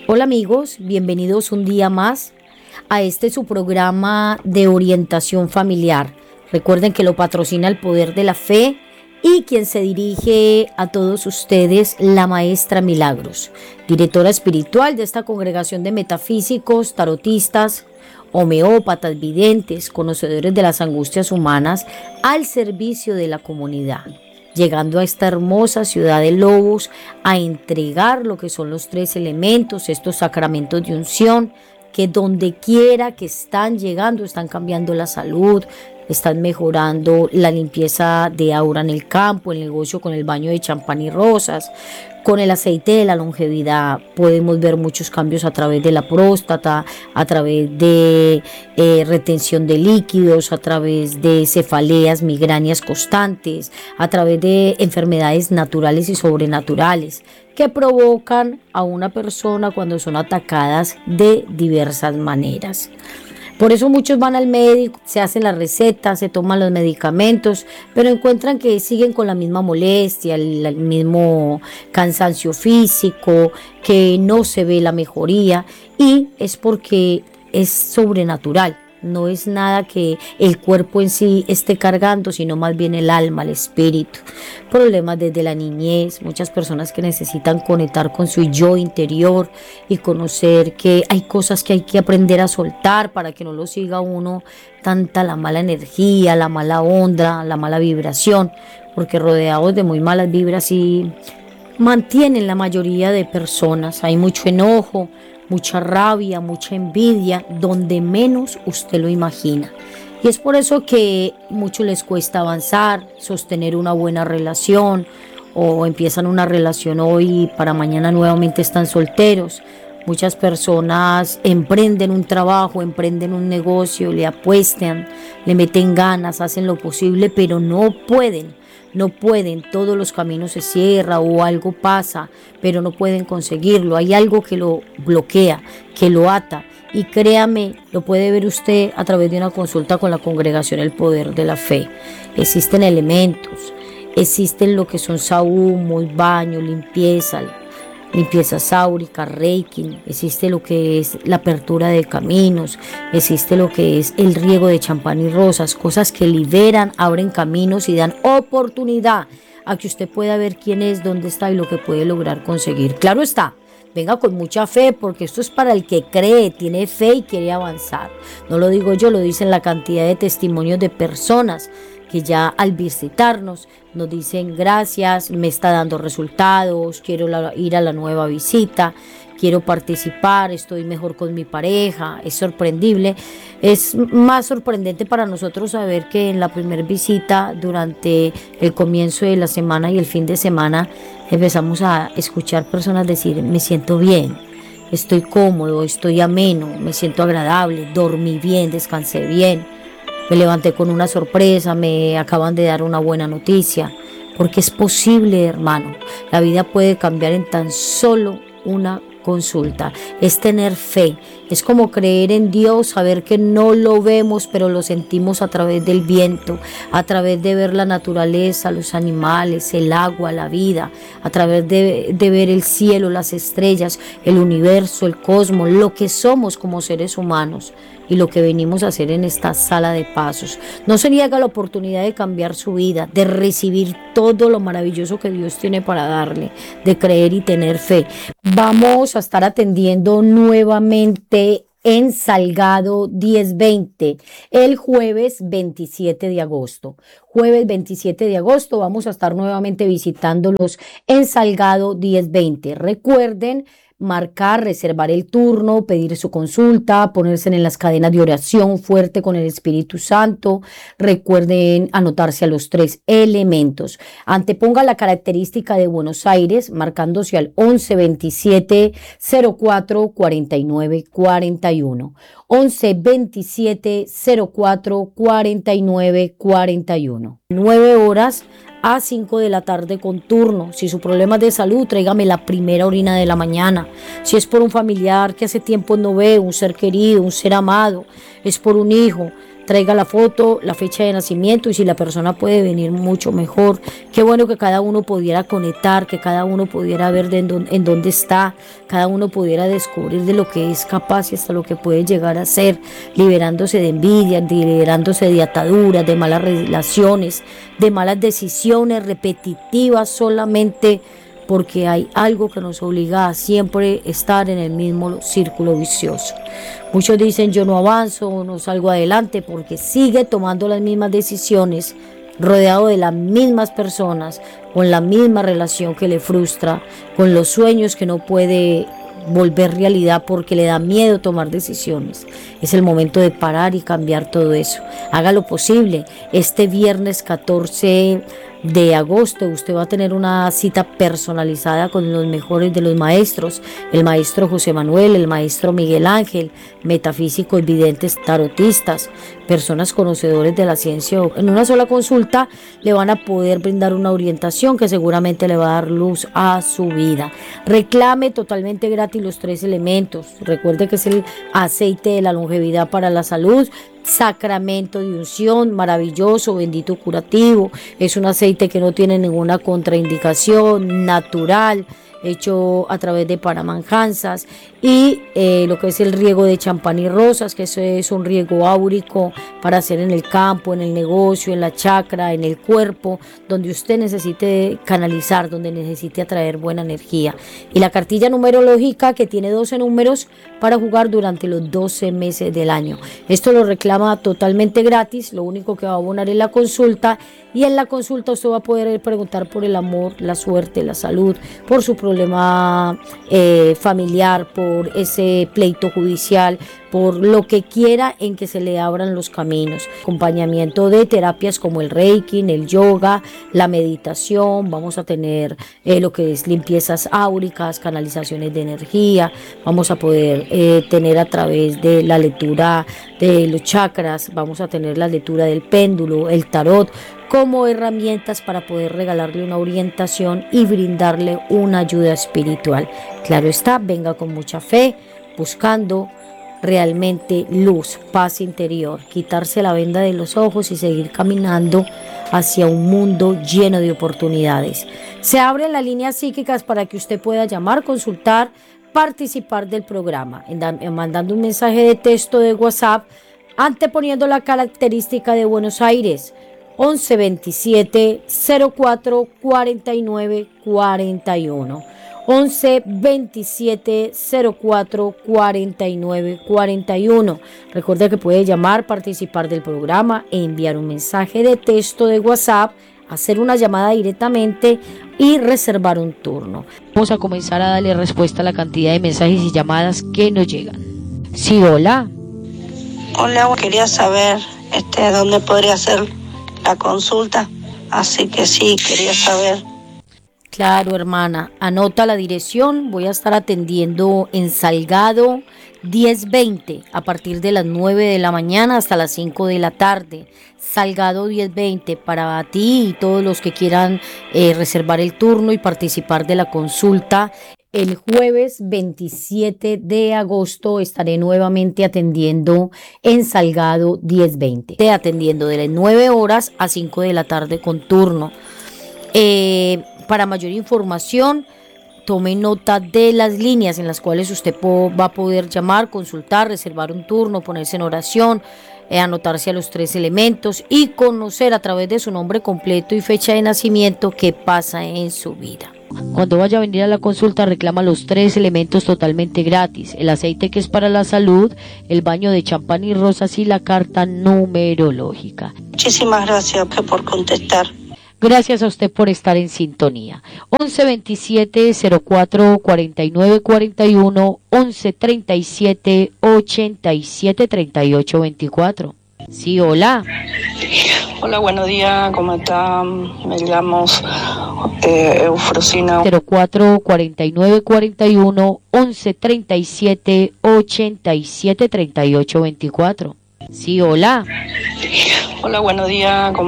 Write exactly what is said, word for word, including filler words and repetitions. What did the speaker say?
Hola amigos, bienvenidos un día más a este su programa de orientación familiar. Recuerden que lo patrocina el Poder de la Fe y quien se dirige a todos ustedes, la maestra Milagros, directora espiritual de esta congregación de metafísicos, tarotistas, homeópatas, videntes, conocedores de las angustias humanas al servicio de la comunidad, llegando a esta hermosa ciudad de Lobos a entregar lo que son los tres elementos, estos sacramentos de unción, que donde quiera que están llegando, están cambiando la salud, están mejorando la limpieza de aura en el campo, el negocio con el baño de champán y rosas, con el aceite de la longevidad. Podemos ver muchos cambios a través de la próstata, a través de eh, retención de líquidos, a través de cefaleas, migrañas constantes, a través de enfermedades naturales y sobrenaturales que provocan a una persona cuando son atacadas de diversas maneras. Por eso muchos van al médico, se hacen las recetas, se toman los medicamentos, pero encuentran que siguen con la misma molestia, el, el mismo cansancio físico, que no se ve la mejoría, y es porque es sobrenatural. No es nada que el cuerpo en sí esté cargando, sino más bien el alma, el espíritu. Problemas desde la niñez, muchas personas que necesitan conectar con su yo interior y conocer que hay cosas que hay que aprender a soltar para que no lo siga uno tanta la mala energía, la mala onda, la mala vibración, porque rodeados de muy malas vibras y mantienen la mayoría de personas. Hay mucho enojo, mucha rabia, mucha envidia, donde menos usted lo imagina. Y es por eso que mucho les cuesta avanzar, sostener una buena relación, o empiezan una relación hoy y para mañana nuevamente están solteros. Muchas personas emprenden un trabajo, emprenden un negocio, le apuestan, le meten ganas, hacen lo posible, pero no pueden. No pueden, todos los caminos se cierran o algo pasa, pero no pueden conseguirlo. Hay algo que lo bloquea, que lo ata. Y créame, lo puede ver usted a través de una consulta con la congregación El Poder de la Fe. Existen elementos, existen lo que son sahumos, baño, limpieza, limpieza sáurica, reiki, existe lo que es la apertura de caminos, existe lo que es el riego de champán y rosas, cosas que liberan, abren caminos y dan oportunidad a que usted pueda ver quién es, dónde está y lo que puede lograr conseguir. Claro está, venga con mucha fe, porque esto es para el que cree, tiene fe y quiere avanzar. No lo digo yo, lo dicen la cantidad de testimonios de personas que ya al visitarnos nos dicen gracias, me está dando resultados, quiero la, ir a la nueva visita, quiero participar, estoy mejor con mi pareja. Es sorprendible, es más sorprendente para nosotros saber que en la primera visita, durante el comienzo de la semana y el fin de semana, empezamos a escuchar personas decir me siento bien, estoy cómodo, estoy ameno, me siento agradable, dormí bien, descansé bien. Me levanté con una sorpresa, me acaban de dar una buena noticia, porque es posible, hermano. La vida puede cambiar en tan solo una consulta. Es tener fe, es como creer en Dios, saber que no lo vemos, pero lo sentimos a través del viento, a través de ver la naturaleza, los animales, el agua, la vida, a través de, de ver el cielo, las estrellas, el universo, el cosmos, lo que somos como seres humanos y lo que venimos a hacer en esta sala de pasos. No se niega la oportunidad de cambiar su vida, de recibir todo lo maravilloso que Dios tiene para darle, de creer y tener fe. Vamos a estar atendiendo nuevamente en Salgado diez veinte el jueves veintisiete de agosto. Jueves veintisiete de agosto vamos a estar nuevamente visitándolos en Salgado diez veinte. Recuerden marcar, reservar el turno, pedir su consulta, ponerse en las cadenas de oración fuerte con el Espíritu Santo. Recuerden anotarse a los tres elementos. Anteponga la característica de Buenos Aires, marcándose al once veintisiete cero cuatro cuarenta y nueve cuarenta y uno. once veintisiete cero cuatro cuarenta y nueve cuarenta y uno. nueve horas a cinco de la tarde con turno. Si su problema es de salud, tráigame la primera orina de la mañana. Si es por un familiar que hace tiempo no ve, un ser querido, un ser amado, es por un hijo, traiga la foto, la fecha de nacimiento y si la persona puede venir mucho mejor. Qué bueno que cada uno pudiera conectar, que cada uno pudiera ver de en, dónde, en dónde está, cada uno pudiera descubrir de lo que es capaz y hasta lo que puede llegar a ser, liberándose de envidia, liberándose de ataduras, de malas relaciones, de malas decisiones repetitivas solamente porque hay algo que nos obliga a siempre estar en el mismo círculo vicioso. Muchos dicen yo no avanzo, no salgo adelante porque sigue tomando las mismas decisiones, rodeado de las mismas personas, con la misma relación que le frustra, con los sueños que no puede volver realidad porque le da miedo tomar decisiones. Es el momento de parar y cambiar todo eso. Haga lo posible. Este viernes catorce de agosto usted va a tener una cita personalizada con los mejores de los maestros, el maestro José Manuel, el maestro Miguel Ángel, metafísicos, videntes, tarotistas, personas conocedores de la ciencia. En una sola consulta le van a poder brindar una orientación que seguramente le va a dar luz a su vida. Reclame totalmente gratis los tres elementos. Recuerde que es el aceite de la longevidad para la salud, sacramento de unción, maravilloso, bendito, curativo. Es un aceite que no tiene ninguna contraindicación, natural, hecho a través de paramanjanzas, y eh, lo que es el riego de champán y rosas, que eso es un riego áurico para hacer en el campo, en el negocio, en la chakra, en el cuerpo, donde usted necesite canalizar, donde necesite atraer buena energía. Y la cartilla numerológica, que tiene doce números para jugar durante los doce meses del año. Esto lo reclama totalmente gratis, lo único que va a abonar es la consulta, y en la consulta usted va a poder preguntar por el amor, la suerte, la salud, por su problema eh, familiar, por ese pleito judicial, por lo que quiera en que se le abran los caminos. Acompañamiento de terapias como el Reiki, el yoga, la meditación. Vamos a tener eh, lo que es limpiezas áuricas, canalizaciones de energía. Vamos a poder eh, tener a través de la lectura de los chakras, vamos a tener la lectura del péndulo, el tarot, como herramientas para poder regalarle una orientación y brindarle una ayuda espiritual. Claro está, venga con mucha fe, buscando realmente luz, paz interior, quitarse la venda de los ojos y seguir caminando hacia un mundo lleno de oportunidades. Se abren las líneas psíquicas para que usted pueda llamar, consultar, participar del programa, mandando un mensaje de texto de WhatsApp, anteponiendo la característica de Buenos Aires, once veintisiete cero cuatro cuarenta y nueve cuarenta y uno. once veintisiete cero cuatro cuarenta y nueve cuarenta y uno. Recuerde que puede llamar, participar del programa e enviar un mensaje de texto de WhatsApp, hacer una llamada directamente y reservar un turno. Vamos a comenzar a darle respuesta a la cantidad de mensajes y llamadas que nos llegan. Sí, hola. Hola, quería saber este, dónde podría hacer la consulta, así que sí, quería saber. Claro, hermana, anota la dirección. Voy a estar atendiendo en Salgado diez veinte a partir de las nueve de la mañana hasta las cinco de la tarde. Salgado diez veinte para ti y todos los que quieran eh, reservar el turno y participar de la consulta. El jueves veintisiete de agosto estaré nuevamente atendiendo en Salgado diez veinte, atendiendo de las nueve horas a cinco de la tarde con turno. Eh, para mayor información, tome nota de las líneas en las cuales usted po- va a poder llamar, consultar, reservar un turno, ponerse en oración, eh, anotarse a los tres elementos y conocer a través de su nombre completo y fecha de nacimiento qué pasa en su vida. Cuando vaya a venir a la consulta, reclama los tres elementos totalmente gratis: el aceite, que es para la salud, el baño de champán y rosas, y la carta numerológica. Muchísimas gracias por contestar. Gracias a usted por estar en sintonía. once veintisiete cero cuatro cuarenta y nueve cuarenta y uno, once treinta y siete ochenta y siete treinta y ocho veinticuatro. Sí, hola. Hola, buenos días, ¿cómo están? Me llamo eh, Eufrosina. cero cuatro cuarenta y nueve cuarenta y uno, once treinta y siete ochenta y siete treinta y ocho veinticuatro. Sí, hola. Hola, buenos días, ¿cómo